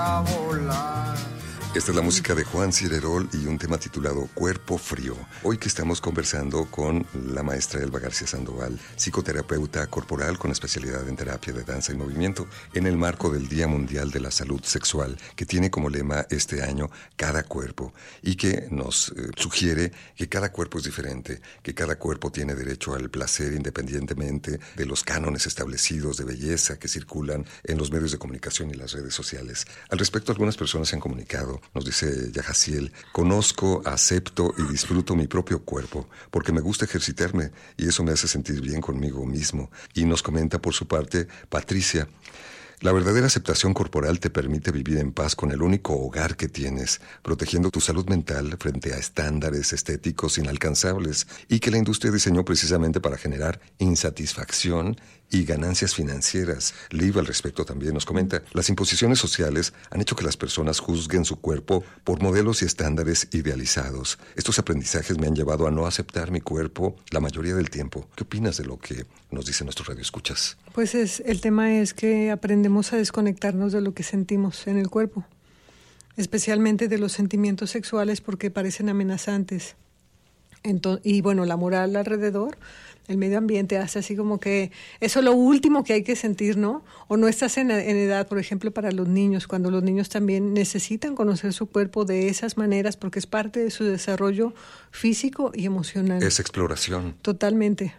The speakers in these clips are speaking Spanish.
Esta es la música de Juan Cirerol y un tema titulado Cuerpo Frío. Hoy que estamos conversando con la maestra Elba García Sandoval, psicoterapeuta corporal con especialidad en terapia de danza y movimiento, en el marco del Día Mundial de la Salud Sexual, que tiene como lema este año Cada Cuerpo, y que nos sugiere que cada cuerpo es diferente, que cada cuerpo tiene derecho al placer independientemente de los cánones establecidos de belleza que circulan en los medios de comunicación y las redes sociales. Al respecto, algunas personas se han comunicado. Nos dice Yajaciel: conozco, acepto y disfruto mi propio cuerpo porque me gusta ejercitarme y eso me hace sentir bien conmigo mismo. Y nos comenta por su parte Patricia: la verdadera aceptación corporal te permite vivir en paz con el único hogar que tienes, protegiendo tu salud mental frente a estándares estéticos inalcanzables y que la industria diseñó precisamente para generar insatisfacción y ganancias financieras. Liv al respecto también nos comenta: las imposiciones sociales han hecho que las personas juzguen su cuerpo por modelos y estándares idealizados. Estos aprendizajes me han llevado a no aceptar mi cuerpo la mayoría del tiempo. ¿Qué opinas de lo que nos dicen nuestros radioescuchas? Pues el tema es que aprendemos a desconectarnos de lo que sentimos en el cuerpo, especialmente de los sentimientos sexuales, porque parecen amenazantes. Y bueno, la moral alrededor, el medio ambiente hace así como que eso es lo último que hay que sentir, ¿no? O no estás en edad, por ejemplo, para los niños, cuando los niños también necesitan conocer su cuerpo de esas maneras porque es parte de su desarrollo físico y emocional. Es exploración. Totalmente.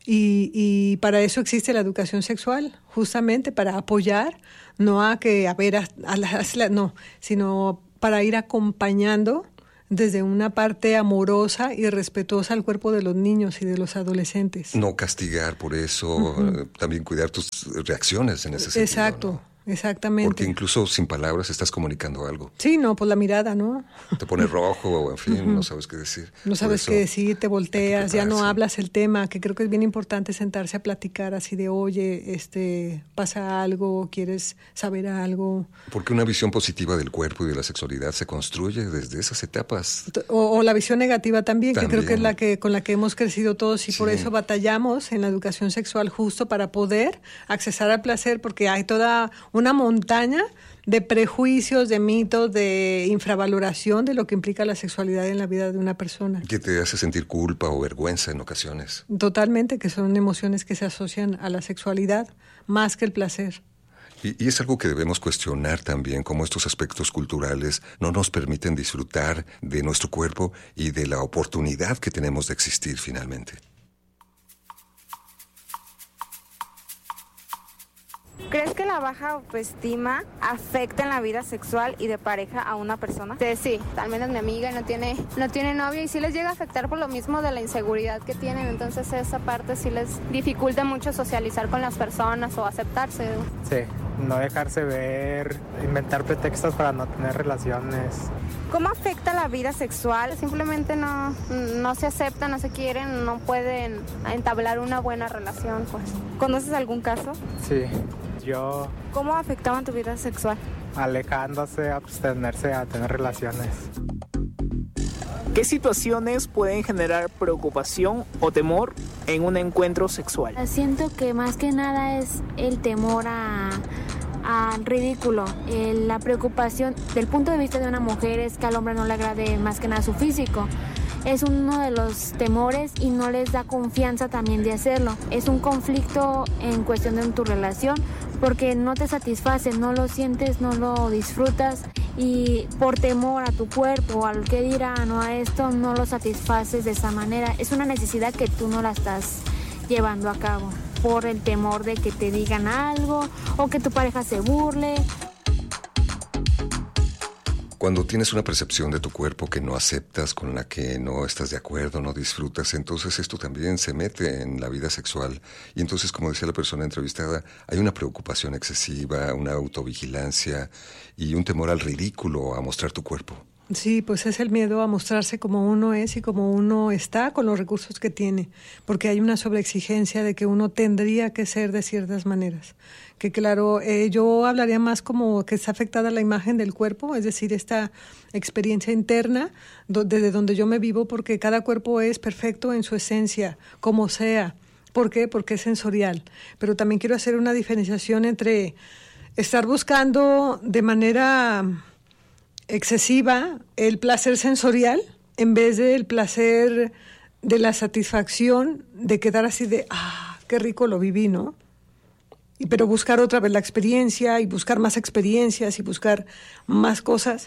Y para eso existe la educación sexual, justamente para apoyar, no a que, no, sino para ir acompañando desde una parte amorosa y respetuosa al cuerpo de los niños y de los adolescentes. No castigar por eso, también cuidar tus reacciones en ese sentido. Exacto, ¿no? Exactamente. Porque incluso sin palabras estás comunicando algo. Sí, no, pues la mirada, ¿no? Te pones rojo o en fin, no sabes qué decir. No sabes qué decir, te volteas, ya no hablas el tema, que creo que es bien importante sentarse a platicar así de, oye, pasa algo, quieres saber algo. Porque una visión positiva del cuerpo y de la sexualidad se construye desde esas etapas. O la visión negativa también, que creo que es con la que hemos crecido todos y sí. Por eso batallamos en la educación sexual justo para poder accesar al placer, porque hay toda una montaña de prejuicios, de mitos, de infravaloración de lo que implica la sexualidad en la vida de una persona. Que te hace sentir culpa o vergüenza en ocasiones. Totalmente, que son emociones que se asocian a la sexualidad más que el placer. Y es algo que debemos cuestionar también, cómo estos aspectos culturales no nos permiten disfrutar de nuestro cuerpo y de la oportunidad que tenemos de existir finalmente. ¿Crees que la baja autoestima afecta en la vida sexual y de pareja a una persona? Sí, al menos mi amiga no tiene novio y sí les llega a afectar por lo mismo de la inseguridad que tienen, entonces esa parte sí les dificulta mucho socializar con las personas o aceptarse. Sí, no dejarse ver, inventar pretextos para no tener relaciones. ¿Cómo afecta la vida sexual? Simplemente no se aceptan, no se quieren, no pueden entablar una buena relación, pues. ¿Conoces algún caso? Sí. ¿Cómo afectaban tu vida sexual? Alejándose, abstenerse a tener relaciones. ¿Qué situaciones pueden generar preocupación o temor en un encuentro sexual? Siento que más que nada es el temor al ridículo. La preocupación del punto de vista de una mujer es que al hombre no le agrade más que nada su físico. Es uno de los temores y no les da confianza también de hacerlo. Es un conflicto en cuestión de tu relación porque no te satisface, no lo sientes, no lo disfrutas y por temor a tu cuerpo, al que dirán o a esto, no lo satisfaces de esa manera. Es una necesidad que tú no la estás llevando a cabo por el temor de que te digan algo o que tu pareja se burle. Cuando tienes una percepción de tu cuerpo que no aceptas, con la que no estás de acuerdo, no disfrutas, entonces esto también se mete en la vida sexual. Y entonces, como decía la persona entrevistada, hay una preocupación excesiva, una autovigilancia y un temor al ridículo, a mostrar tu cuerpo. Sí, pues es el miedo a mostrarse como uno es y como uno está con los recursos que tiene, porque hay una sobreexigencia de que uno tendría que ser de ciertas maneras. Que claro, yo hablaría más como que está afectada la imagen del cuerpo, es decir, esta experiencia interna desde donde yo me vivo, porque cada cuerpo es perfecto en su esencia, como sea. ¿Por qué? Porque es sensorial. Pero también quiero hacer una diferenciación entre estar buscando de manera excesiva el placer sensorial en vez del placer de la satisfacción de quedar así de, qué rico lo viví, ¿no? Pero buscar otra vez la experiencia y buscar más experiencias y buscar más cosas.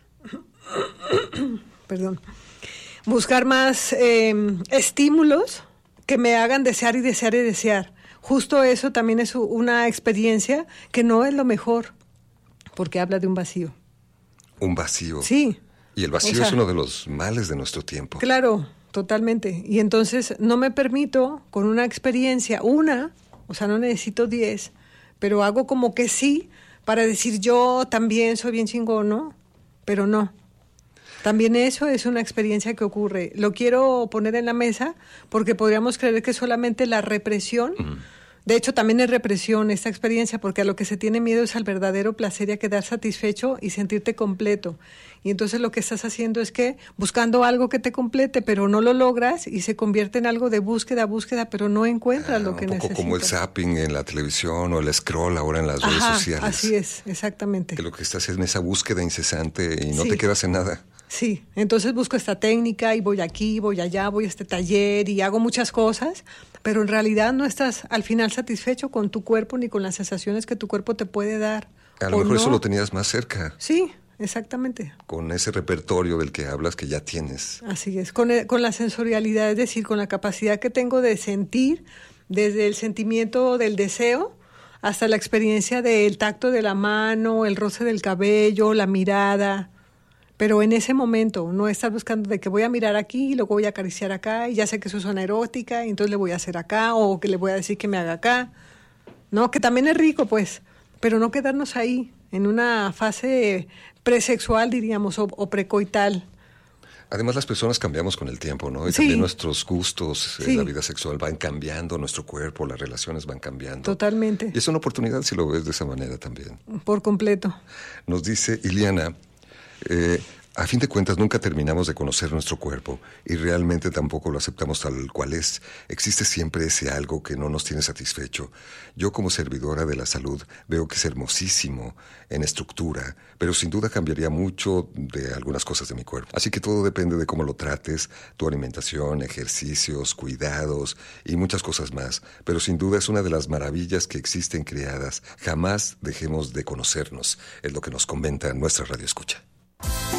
Perdón. Buscar más estímulos que me hagan desear y desear y desear. Justo eso también es una experiencia que no es lo mejor, porque habla de un vacío. Un vacío. Sí. Y el vacío es uno de los males de nuestro tiempo. Claro, totalmente. Y entonces no me permito con una experiencia, o sea, no necesito 10, pero hago como que sí, para decir yo también soy bien chingón, ¿no? Pero no. También eso es una experiencia que ocurre. Lo quiero poner en la mesa porque podríamos creer que solamente la represión, de hecho también es represión esta experiencia, porque a lo que se tiene miedo es al verdadero placer y a quedar satisfecho y sentirte completo. Y entonces lo que estás haciendo es que buscando algo que te complete, pero no lo logras y se convierte en algo de búsqueda, pero no encuentras lo que necesitas. Un poco como el zapping en la televisión o el scroll ahora en las redes sociales. Así es, exactamente. Que lo que estás en esa búsqueda incesante y no te quedas en nada. Sí, entonces busco esta técnica y voy aquí, voy allá, voy a este taller y hago muchas cosas, pero en realidad no estás al final satisfecho con tu cuerpo ni con las sensaciones que tu cuerpo te puede dar. A lo mejor eso lo tenías más cerca. Sí, exactamente. Con ese repertorio del que hablas que ya tienes. Así es, con la sensorialidad, es decir, con la capacidad que tengo de sentir, desde el sentimiento del deseo hasta la experiencia del tacto de la mano, el roce del cabello, la mirada. Pero en ese momento, no estar buscando de que voy a mirar aquí y luego voy a acariciar acá y ya sé que eso suena erótica y entonces le voy a hacer acá o que le voy a decir que me haga acá. No, que también es rico, pues, pero no quedarnos ahí en una fase presexual, diríamos, o precoital. Además, las personas cambiamos con el tiempo, ¿no? Y también nuestros gustos en la vida sexual van cambiando, nuestro cuerpo, las relaciones van cambiando. Totalmente. Y es una oportunidad si lo ves de esa manera también. Por completo. Nos dice Iliana... a fin de cuentas nunca terminamos de conocer nuestro cuerpo y realmente tampoco lo aceptamos tal cual es. Existe siempre ese algo que no nos tiene satisfecho. Yo como servidora de la salud veo que es hermosísimo en estructura, pero sin duda cambiaría mucho de algunas cosas de mi cuerpo. Así que todo depende de cómo lo trates, tu alimentación, ejercicios, cuidados y muchas cosas más. Pero sin duda es una de las maravillas que existen creadas. Jamás dejemos de conocernos, es lo que nos comenta nuestra radioescucha.